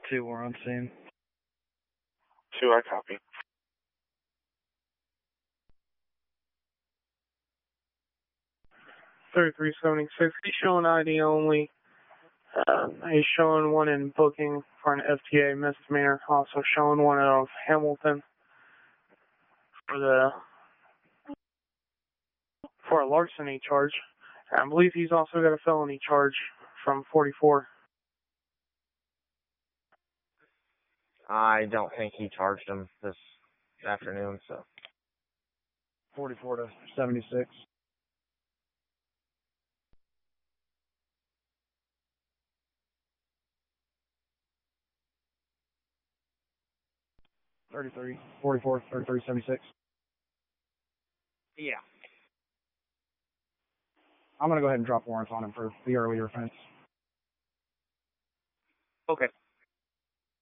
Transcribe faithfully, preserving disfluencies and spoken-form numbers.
Two, we're on scene. Two, I copy. thirty-three seventy-six, he's showing I D only. Uh, he's showing one in booking for an F T A misdemeanor, also showing one of Hamilton for the for a larceny charge. I believe he's also got a felony charge from forty-four. I don't think he charged him this afternoon, so. forty-four to seventy-six. thirty-three, forty-four, thirty-three, seventy-six. Yeah. I'm going to go ahead and drop warrants on him for the earlier offense. Okay.